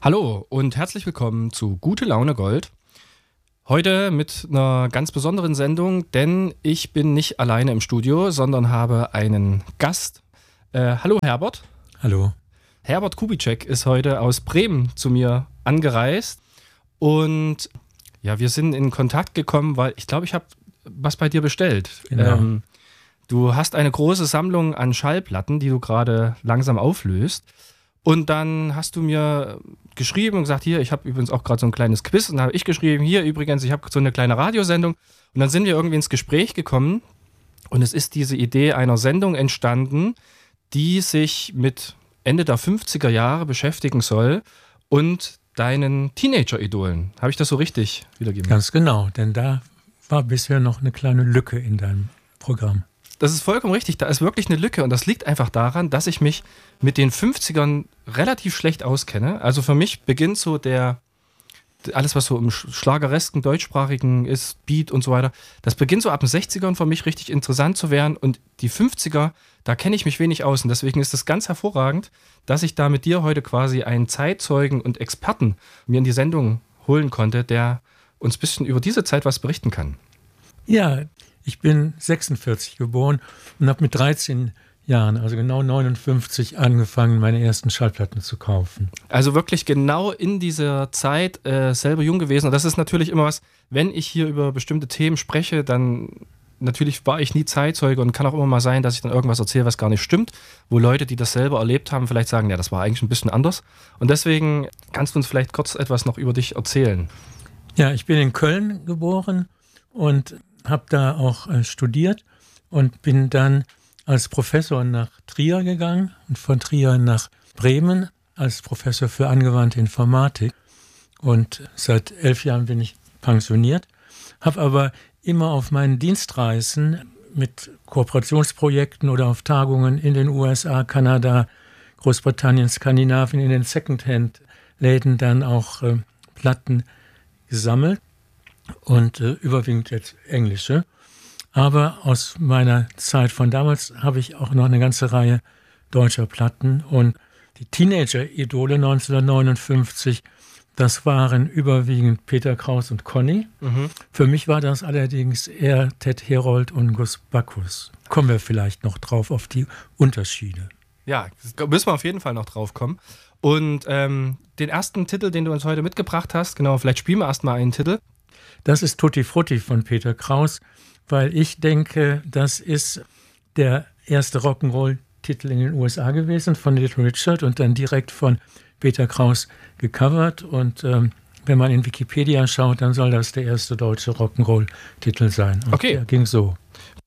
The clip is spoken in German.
Hallo und herzlich willkommen zu Gute Laune Gold. Heute mit einer ganz besonderen Sendung, denn ich bin nicht alleine im Studio, sondern habe einen Gast. Hallo Herbert. Hallo. Herbert Kubitschek ist heute aus Bremen zu mir angereist und ja, wir sind in Kontakt gekommen, weil ich glaube, ich habe was bei dir bestellt. Genau. Du hast eine große Sammlung an Schallplatten, die du gerade langsam auflöst. Und dann hast du mir geschrieben und gesagt, hier, ich habe übrigens auch gerade so ein kleines Quiz. Und dann habe ich geschrieben, hier übrigens, ich habe so eine kleine Radiosendung. Und dann sind wir irgendwie ins Gespräch gekommen. Und es ist diese Idee einer Sendung entstanden, die sich mit Ende der 50er Jahre beschäftigen soll und deinen Teenager-Idolen. Habe ich das so richtig wiedergegeben? Ganz genau, denn da war bisher noch eine kleine Lücke in deinem Programm. Das ist vollkommen richtig, da ist wirklich eine Lücke und das liegt einfach daran, dass ich mich mit den 50ern relativ schlecht auskenne. Also für mich beginnt so alles was so im schlageresken, deutschsprachigen ist, Beat und so weiter, das beginnt so ab den 60ern für mich richtig interessant zu werden und die 50er, da kenne ich mich wenig aus und deswegen ist es ganz hervorragend, dass ich da mit dir heute quasi einen Zeitzeugen und Experten mir in die Sendung holen konnte, der uns ein bisschen über diese Zeit was berichten kann. Ja, ich bin 46 geboren und habe mit 13 Jahren, also genau 59, angefangen, meine ersten Schallplatten zu kaufen. Also wirklich genau in dieser Zeit selber jung gewesen. Und das ist natürlich immer was, wenn ich hier über bestimmte Themen spreche, dann natürlich war ich nie Zeitzeuge und kann auch immer mal sein, dass ich dann irgendwas erzähle, was gar nicht stimmt, wo Leute, die das selber erlebt haben, vielleicht sagen, ja, das war eigentlich ein bisschen anders. Und deswegen kannst du uns vielleicht kurz etwas noch über dich erzählen. Ja, ich bin in Köln geboren und habe da auch studiert und bin dann als Professor nach Trier gegangen und von Trier nach Bremen als Professor für angewandte Informatik. Und seit 11 Jahren bin ich pensioniert, habe aber immer auf meinen Dienstreisen mit Kooperationsprojekten oder auf Tagungen in den USA, Kanada, Großbritannien, Skandinavien, in den Secondhand-Läden dann auch Platten gesammelt. Und überwiegend jetzt englische. Aber aus meiner Zeit von damals habe ich auch noch eine ganze Reihe deutscher Platten. Und die Teenager-Idole 1959, das waren überwiegend Peter Kraus und Conny. Mhm. Für mich war das allerdings eher Ted Herold und Gus Bacchus. Kommen wir vielleicht noch drauf auf die Unterschiede. Ja, da müssen wir auf jeden Fall noch drauf kommen. Und den ersten Titel, den du uns heute mitgebracht hast, genau, vielleicht spielen wir erstmal einen Titel. Das ist Tutti Frutti von Peter Kraus, weil ich denke, das ist der erste Rock'n'Roll-Titel in den USA gewesen von Little Richard und dann direkt von Peter Kraus gecovert. Und wenn man in Wikipedia schaut, dann soll das der erste deutsche Rock'n'Roll-Titel sein. Und okay. Der ging so.